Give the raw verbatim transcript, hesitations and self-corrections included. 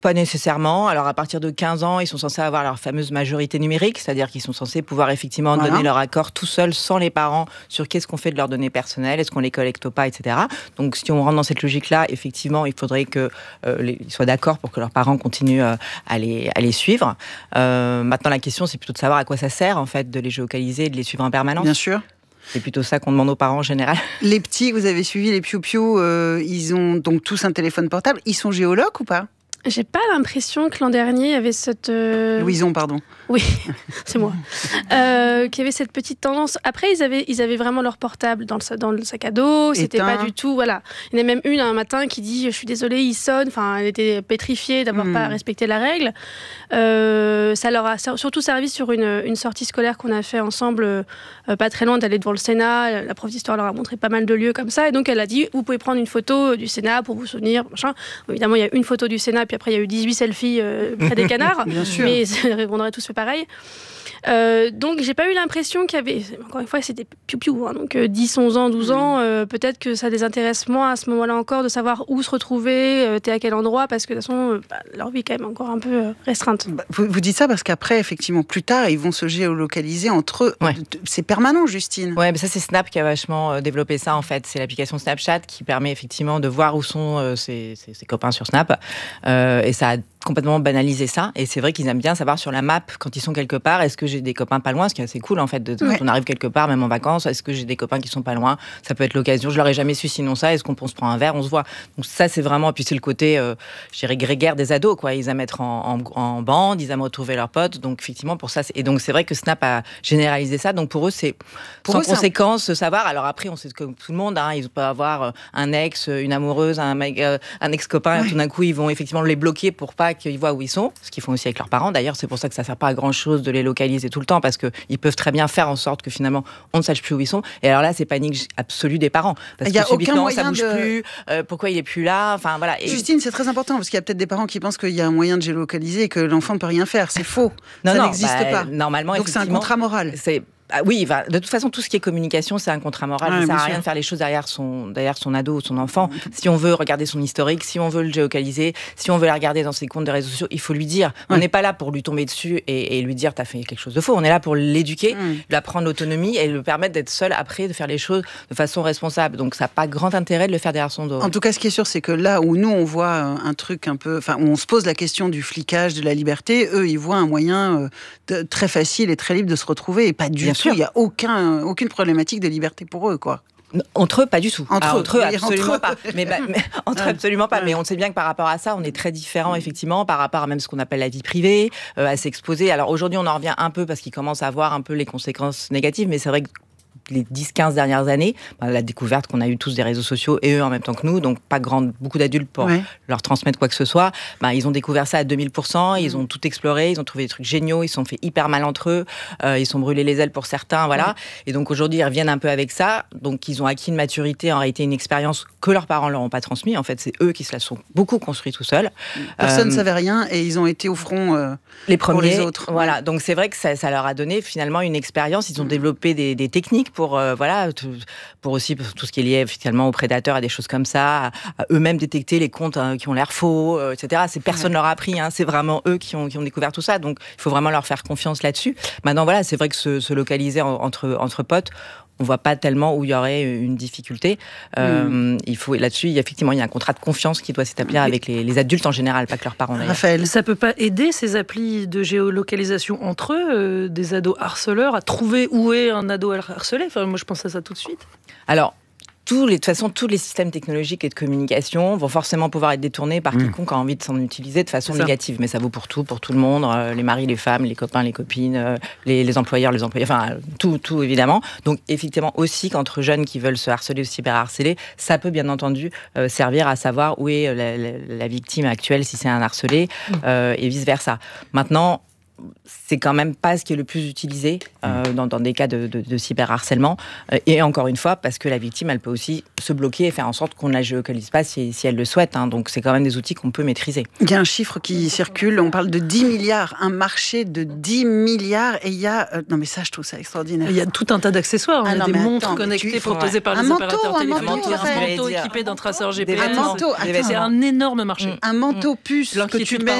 Pas nécessairement. Alors, à partir de quinze ans, ils sont censés avoir leur fameuse majorité numérique, c'est-à-dire qu'ils sont censés pouvoir effectivement voilà. donner leur accord tout seuls, sans les parents, sur qu'est-ce qu'on fait de leurs données personnelles, est-ce qu'on les collecte ou pas, et cetera. Donc, si on rentre dans cette logique-là, effectivement, il faudrait qu'ils euh, soient d'accord pour que leurs parents continuent euh, à, les, à les suivre. Euh, maintenant, la question, c'est plutôt de savoir à quoi ça sert, en fait, de les géolocaliser et de les suivre en permanence. Bien sûr. C'est plutôt ça qu'on demande aux parents en général. Les petits, vous avez suivi les piou-piou, euh, ils ont donc tous un téléphone portable. Ils sont géologues ou pas ? J'ai pas l'impression que l'an dernier, il y avait cette... Euh... Louison, pardon. Oui, c'est moi. euh, qu'il y avait cette petite tendance. Après, ils avaient, ils avaient vraiment leur portable dans le, dans le sac à dos. C'était Éteint. Pas du tout... Voilà. Il y en a même une un matin qui dit « Je suis désolée, il sonne ». Enfin, elle était pétrifiée d'avoir mmh. pas respecté la règle. Euh, ça leur a surtout servi sur une, une sortie scolaire qu'on a fait ensemble, euh, pas très loin d'aller devant le Sénat. La prof d'histoire leur a montré pas mal de lieux comme ça. Et donc, elle a dit « Vous pouvez prendre une photo du Sénat pour vous souvenir. » machin. Évidemment, il y a une photo du Sénat, puis après, il y a eu dix-huit selfies euh, près des canards. Bien sûr. Mais on aurait tous fait pareil. Euh, donc, j'ai pas eu l'impression qu'il y avait... Encore une fois, c'était piou-piou. Hein, donc, euh, dix, onze ans, douze ans, euh, peut-être que ça les intéresse moins à ce moment-là encore de savoir où se retrouver, euh, t'es à quel endroit, parce que de toute façon, euh, bah, leur vie est quand même encore un peu euh, restreinte. Bah, vous, vous dites ça parce qu'après, effectivement, plus tard, ils vont se géolocaliser entre eux. Ouais. C'est permanent, Justine. Ouais, mais ça, c'est Snap qui a vachement euh, développé ça, en fait. C'est l'application Snapchat qui permet effectivement de voir où sont euh, ses, ses, ses copains sur Snap. Euh, et ça a complètement banalisé ça. Et c'est vrai qu'ils aiment bien savoir sur la map, quand ils sont quelque part, est-ce que j'ai des copains pas loin, ce qui est assez cool, en fait, de, ouais. quand on arrive quelque part, même en vacances, est-ce que j'ai des copains qui sont pas loin ? Ça peut être l'occasion. Je l'aurais jamais su sinon ça. Est-ce qu'on on se prend un verre, on se voit ? Donc ça, c'est vraiment... Puis c'est le côté, euh, je dirais, grégaire des ados, quoi. Ils aiment être en, en, en bande, ils aiment retrouver leurs potes. Donc effectivement, pour ça... C'est... Et donc c'est vrai que Snap a généralisé ça. Donc pour eux, c'est pour sans eux, conséquence, un... savoir. Alors après, on sait comme tout le monde, hein, ils peuvent avoir un ex, une amoureuse, un, mec, euh, un ex-copain, ouais. tout d'un coup, ils vont effectivement les bloquer pour pas qu'ils voient où ils sont. Ce qu'ils font aussi avec leurs parents. D'ailleurs, c'est pour ça que ça sert pas à grand-chose de les localiser tout le temps, parce qu'ils peuvent très bien faire en sorte que finalement, on ne sache plus où ils sont. Et alors là, c'est panique absolue des parents. Parce il y a que subitement, ça bouge de... plus. Euh, pourquoi il est plus là ? Enfin, voilà. Et... Justine, c'est très important, parce qu'il y a peut-être des parents qui pensent qu'il y a un moyen de géolocaliser et que l'enfant ne peut rien faire. C'est faux. Non, ça non, n'existe bah, pas. Normalement, donc c'est un contrat moral. C'est... Ah oui, bah, de toute façon, tout ce qui est communication, c'est un contrat moral. Ah, ça sert à sûr. rien de faire les choses derrière son, derrière son ado ou son enfant. Si on veut regarder son historique, si on veut le géolocaliser, si on veut la regarder dans ses comptes de réseaux sociaux, il faut lui dire. Ouais. On n'est pas là pour lui tomber dessus et, et lui dire t'as fait quelque chose de faux. On est là pour l'éduquer, mmh. lui apprendre l'autonomie et lui permettre d'être seul après, de faire les choses de façon responsable. Donc ça n'a pas grand intérêt de le faire derrière son dos. En tout cas, ce qui est sûr, c'est que là où nous on voit un truc un peu, enfin où on se pose la question du flicage, de la liberté, eux ils voient un moyen de, très facile et très libre de se retrouver et pas du Bien tout. sûr. Il y a aucun aucune problématique de liberté pour eux, quoi. Entre eux, pas du tout. Entre, ah, eux, entre eux, oui, absolument entre pas. Mais, bah, mais, entre eux, absolument pas. Ouais. Mais on sait bien que par rapport à ça, on est très différents, effectivement, par rapport à même ce qu'on appelle la vie privée, euh, à s'exposer. Alors aujourd'hui, on en revient un peu parce qu'ils commencent à voir un peu les conséquences négatives, mais c'est vrai que les dix quinze dernières années, bah, la découverte qu'on a eu tous des réseaux sociaux et eux en même temps que nous, donc pas grand, beaucoup d'adultes pour ouais. leur transmettre quoi que ce soit, bah, ils ont découvert ça à deux mille pour cent, ils ont tout exploré, ils ont trouvé des trucs géniaux, ils se sont fait hyper mal entre eux, euh, ils sont brûlés les ailes pour certains, voilà. Ouais. Et donc aujourd'hui, ils reviennent un peu avec ça, donc ils ont acquis une maturité, en réalité une expérience que leurs parents leur ont pas transmis, en fait c'est eux qui se la sont beaucoup construits tout seuls. Personne ne euh, savait rien et ils ont été au front euh, les premiers, pour les autres. Voilà, donc c'est vrai que ça, ça leur a donné finalement une expérience, ils ont mmh. développé des, des techniques pour euh, voilà tout, pour aussi pour tout ce qui est lié finalement aux prédateurs, à des choses comme ça, à, à eux-mêmes détecter les comptes hein, qui ont l'air faux, euh, et cetera. C'est personne ouais. leur a appris, hein, c'est vraiment eux qui ont qui ont découvert tout ça, donc il faut vraiment leur faire confiance là-dessus. Maintenant voilà, c'est vrai que se, se localiser en, entre entre potes, on voit pas tellement où il y aurait une difficulté. Euh, mmh. Il faut là-dessus, il y a, effectivement, il y a un contrat de confiance qui doit s'établir avec les, les adultes en général, pas que leurs parents. D'ailleurs. Raphaël, ça peut pas aider ces applis de géolocalisation entre eux, euh, des ados harceleurs, à trouver où est un ado harcelé. Enfin, moi, je pense à ça tout de suite. Alors. Tous les, de toute façon, tous les systèmes technologiques et de communication vont forcément pouvoir être détournés par mmh. quiconque a envie de s'en utiliser de façon négative. Mais ça vaut pour tout, pour tout le monde, euh, les maris, les femmes, les copains, les copines, euh, les, les employeurs, les employés, enfin tout, tout évidemment. Donc effectivement aussi qu'entre jeunes qui veulent se harceler ou se cyberharceler, ça peut bien entendu euh, servir à savoir où est la, la, la victime actuelle si c'est un harcelé mmh. euh, et vice versa. Maintenant. c'est quand même pas ce qui est le plus utilisé euh, dans, dans des cas de, de, de cyberharcèlement. Euh, et encore une fois, parce que la victime, elle peut aussi se bloquer et faire en sorte qu'on ne la géolocalise pas si, si elle le souhaite. Hein. Donc, c'est quand même des outils qu'on peut maîtriser. Il y a un chiffre qui circule, on parle de dix milliards, un marché de dix milliards, et il y a... Euh, non mais ça, je trouve ça extraordinaire. Il y a tout un tas d'accessoires. Ah il y a non, des montres attends, connectées tu... proposées par un les manteau, opérateurs un téléphoniques, manteau, un manteau dire. équipé d'un traceur G P S. Un manteau, c'est un énorme marché. Un manteau puce que tu mets